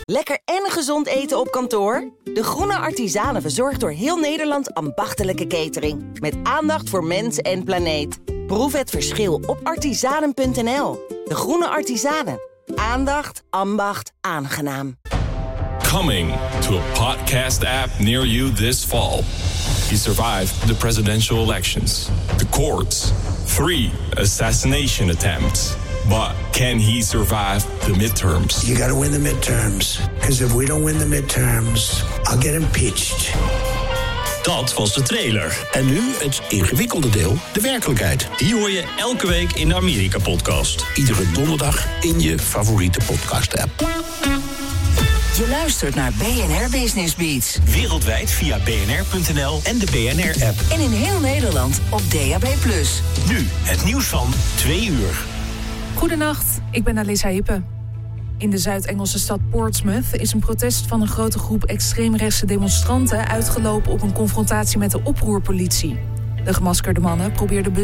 Lekker en gezond eten op kantoor? De Groene Artisanen verzorgt door heel Nederland ambachtelijke catering. Met aandacht voor mens en planeet. Proef het verschil op artisanen.nl. De Groene Artisanen. Aandacht, ambacht, aangenaam. Coming to a podcast app near you this fall. He survived the presidential elections, the courts, 3 assassination attempts. But can he survive the midterms? You gotta win the midterms. Because if we don't win the midterms, I'll get impeached. Dat was de trailer. En nu het ingewikkelde deel, de werkelijkheid. Die hoor je elke week in de Amerika-podcast. Iedere donderdag in je favoriete podcast-app. Je luistert naar BNR Business Beats. Wereldwijd via bnr.nl en de BNR-app. En in heel Nederland op DAB+. Nu het nieuws van 2 uur. Goedenacht, ik ben Alissa Hippe. In de Zuid-Engelse stad Portsmouth is een protest van een grote groep extreemrechtse demonstranten uitgelopen op een confrontatie met de oproerpolitie. De gemaskerde mannen probeerden